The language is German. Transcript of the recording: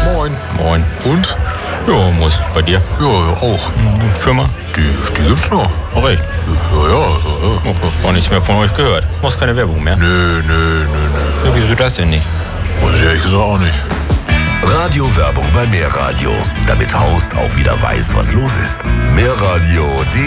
Moin. Moin. Und? Ja, muss. Bei dir? Ja, auch. Firma? Die gibt's noch. Auch recht. Ja. Auch nichts mehr von euch gehört. Muss keine Werbung mehr. Nö. Ja, wieso das denn nicht? Weiß ich ehrlich gesagt auch nicht. Radiowerbung bei Mehrradio, damit Horst auch wieder weiß, was los ist. Mehrradio.de